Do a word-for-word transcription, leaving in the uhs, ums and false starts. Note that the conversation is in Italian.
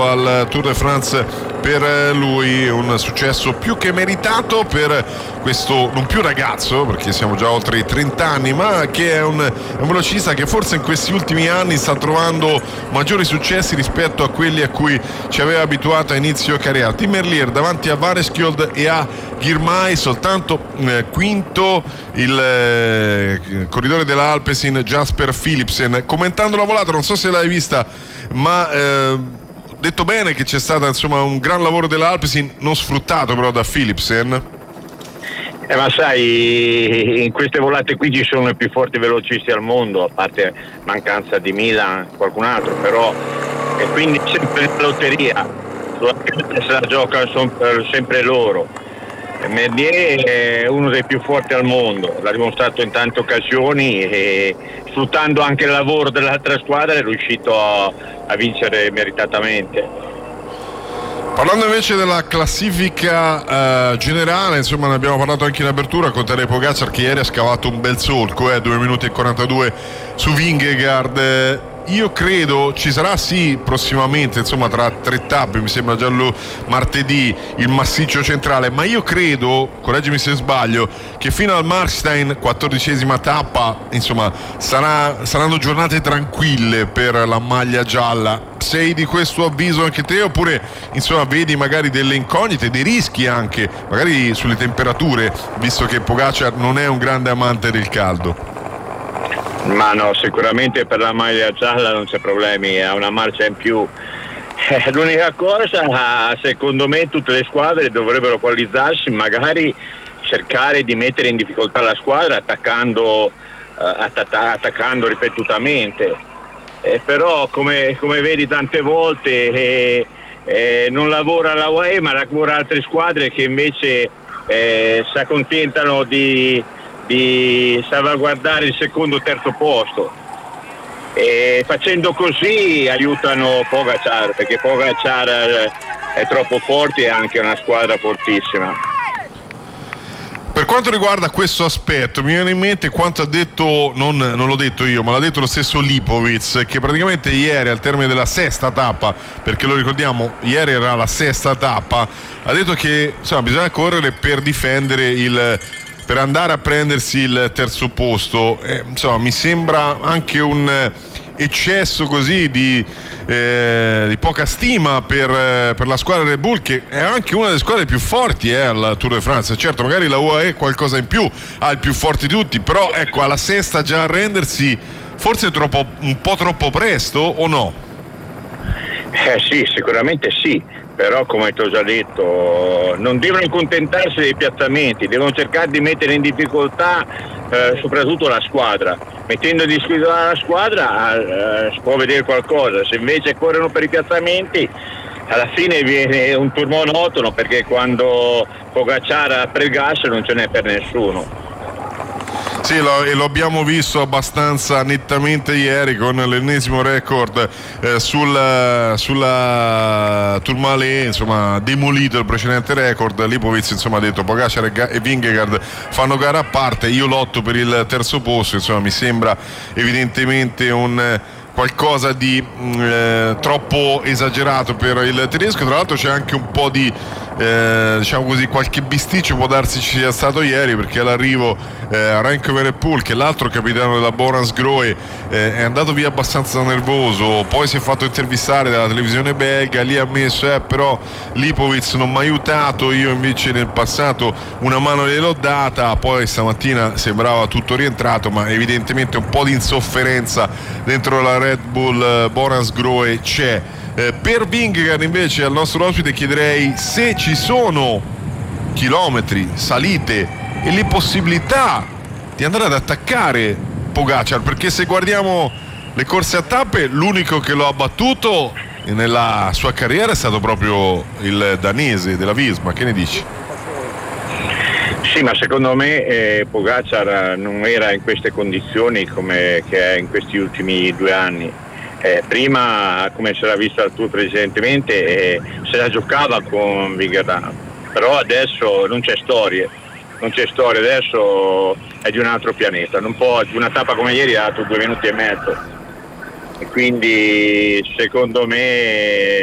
successo al Tour de France per lui, un successo più che meritato per questo non più ragazzo, perché siamo già oltre i trenta anni, ma che è un, è un velocista che forse in questi ultimi anni sta trovando maggiori successi rispetto a quelli a cui ci aveva abituato a inizio carriera. Tim Merlier davanti a Vareskjold e a Girmay, soltanto eh, quinto il eh, corridore dell'Alpecin Jasper Philipsen. Commentando la volata, non so se l'hai vista, ma eh, detto bene che c'è stato insomma un gran lavoro dell'Alpecin, non sfruttato però da Philipsen. Eh, ma sai, in queste volate qui ci sono i più forti velocisti al mondo, a parte mancanza di Milan, qualcun altro, però e quindi sempre la lotteria, se la giocano sempre loro. Merlier è uno dei più forti al mondo, l'ha dimostrato in tante occasioni e sfruttando anche il lavoro dell'altra squadra è riuscito a, a vincere meritatamente. Parlando invece della classifica uh, generale, insomma ne abbiamo parlato anche in apertura con Tadej Pogačar, che ieri ha scavato un bel solco, eh, due minuti e quarantadue su Vingegaard. Eh, io credo ci sarà sì prossimamente, insomma tra tre tappe, mi sembra già lo, martedì, il massiccio centrale, ma io credo, correggimi se sbaglio, che fino al Markstein, quattordicesima tappa, insomma sarà, saranno giornate tranquille per la maglia gialla. Sei di questo avviso anche te, oppure insomma vedi magari delle incognite, dei rischi anche magari sulle temperature, visto che Pogačar non è un grande amante del caldo? Ma no, sicuramente per la maglia gialla non c'è problemi, ha una marcia in più. Eh, l'unica cosa, secondo me tutte le squadre dovrebbero coalizzarsi, magari cercare di mettere in difficoltà la squadra attaccando, eh, attac- attaccando ripetutamente. Eh, però come, come vedi tante volte eh, eh, non lavora la U A E, ma lavora altre squadre che invece eh, si accontentano di, di salvaguardare il secondo o terzo posto, e facendo così aiutano Pogačar, perché Pogačar è troppo forte e ha anche una squadra fortissima. Per quanto riguarda questo aspetto, mi viene in mente quanto ha detto, non, non l'ho detto io, ma l'ha detto lo stesso Lipovic, che praticamente ieri al termine della sesta tappa, perché lo ricordiamo, ieri era la sesta tappa, ha detto che insomma bisogna correre per difendere il, per andare a prendersi il terzo posto. Eh, insomma mi sembra anche un eccesso così di, eh, di poca stima per, eh, per la squadra Red Bull, che è anche una delle squadre più forti eh, al Tour de France. Certo, magari la U A E qualcosa in più, ha il più forte di tutti, però ecco, alla sesta già arrendersi forse è troppo, un po' troppo presto, o no? Eh sì, sicuramente sì, però come ti ho già detto non devono accontentarsi dei piazzamenti, devono cercare di mettere in difficoltà eh, soprattutto la squadra. Mettendo in difficoltà la squadra eh, si può vedere qualcosa, se invece corrono per i piazzamenti alla fine viene un tour monotono, perché quando Pogačar apre il gas non ce n'è per nessuno. Sì, lo, e lo abbiamo visto abbastanza nettamente ieri con l'ennesimo record eh, sul, sulla Tourmalet, insomma demolito il precedente record. Lipovic insomma ha detto Pogačar e, Ga- e Vingegaard fanno gara a parte, io lotto per il terzo posto. Insomma mi sembra evidentemente un qualcosa di mh, eh, troppo esagerato per il tedesco. Tra l'altro c'è anche un po' di eh, diciamo così, qualche bisticcio può darsi ci sia stato ieri, perché all'arrivo eh, Remco Evenepoel, che è l'altro capitano della Borans-Grohe, eh, è andato via abbastanza nervoso, poi si è fatto intervistare dalla televisione belga, lì ha messo eh, però Lipovic non mi ha aiutato, io invece nel passato una mano gliel'ho data. Poi stamattina sembrava tutto rientrato, ma evidentemente un po' di insofferenza dentro la Red Bull eh, Borans-Grohe c'è. Eh, per Vingegaard invece al nostro ospite chiederei se ci sono chilometri, salite e le possibilità di andare ad attaccare Pogačar, perché se guardiamo le corse a tappe l'unico che lo ha battuto nella sua carriera è stato proprio il danese della Visma. Che ne dici? Sì, ma secondo me eh, Pogačar non era in queste condizioni come che è in questi ultimi due anni. Eh, prima, come si era visto al Tour precedentemente, eh, se la giocava con Vingegaard, però adesso non c'è storie, non c'è storia, adesso è di un altro pianeta, non può, una tappa come ieri ha dato due minuti e mezzo, e quindi secondo me